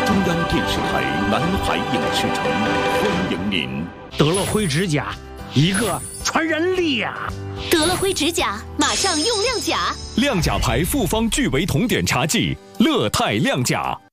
中央电视台南海影视城欢迎您。 得了灰指甲，一个传染力啊！ 得了灰指甲，马上用亮甲。 亮甲牌复方聚维酮碘茶剂，乐泰亮甲。